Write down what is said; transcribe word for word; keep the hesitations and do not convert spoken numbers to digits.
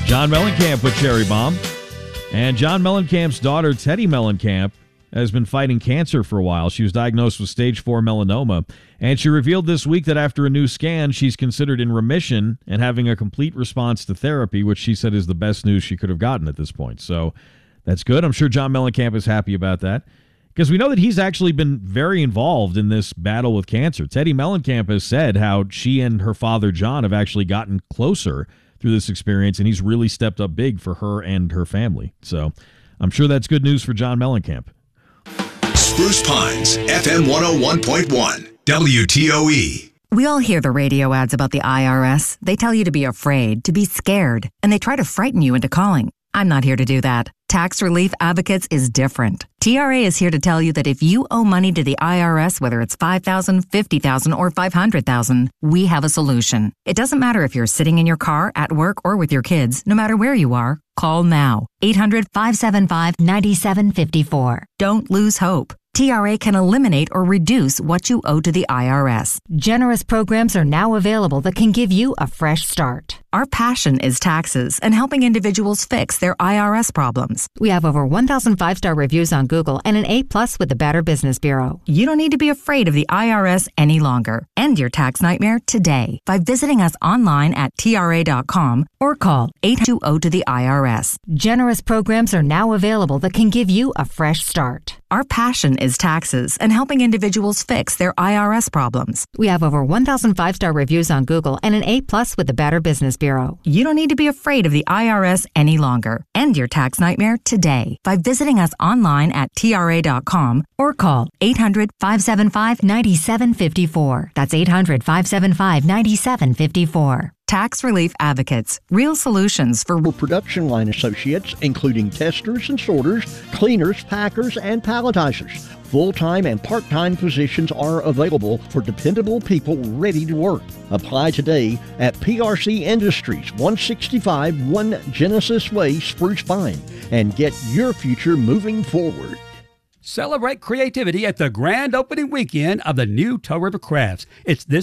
John Mellencamp with Cherry Bomb. And John Mellencamp's daughter, Teddy Mellencamp, has been fighting cancer for a while. She was diagnosed with stage four melanoma, and she revealed this week that after a new scan, she's considered in remission and having a complete response to therapy, which she said is the best news she could have gotten at this point. So that's good. I'm sure John Mellencamp is happy about that, because we know that he's actually been very involved in this battle with cancer. Teddy Mellencamp has said how she and her father, John, have actually gotten closer through this experience, and he's really stepped up big for her and her family. So I'm sure that's good news for John Mellencamp. Spruce Pines, F M one oh one point one, W T O E. We all hear the radio ads about the I R S. They tell you to be afraid, to be scared, and they try to frighten you into calling. I'm not here to do that. Tax Relief Advocates is different. T R A is here to tell you that if you owe money to the I R S, whether it's five thousand dollars, fifty thousand dollars, or five hundred thousand dollars, we have a solution. It doesn't matter if you're sitting in your car, at work, or with your kids. No matter where you are, call now. eight hundred, five seven five, nine seven five four. Don't lose hope. T R A can eliminate or reduce what you owe to the I R S. Generous programs are now available that can give you a fresh start. Our passion is taxes and helping individuals fix their I R S problems. We have over one thousand five-star reviews on Google and an A plus with the Better Business Bureau. You don't need to be afraid of the I R S any longer. End your tax nightmare today by visiting us online at T R A dot com or call eight two zero to the I R S. Generous programs are now available that can give you a fresh start. Our passion is taxes and helping individuals fix their I R S problems. We have over one thousand five-star reviews on Google and an A plus with the Better Business Bureau. You don't need to be afraid of the I R S any longer. End your tax nightmare today by visiting us online at T R A dot com or call eight hundred, five seven five, nine seven five four. That's eight hundred, five seven five, nine seven five four. Tax Relief Advocates, real solutions for production line associates, including testers and sorters, cleaners, packers, and palletizers. Full-time and part-time positions are available for dependable people ready to work. Apply today at P R C Industries, one sixty-five One Genesis Way, Spruce Pine, and get your future moving forward. Celebrate creativity at the grand opening weekend of the new Toe River Crafts. It's this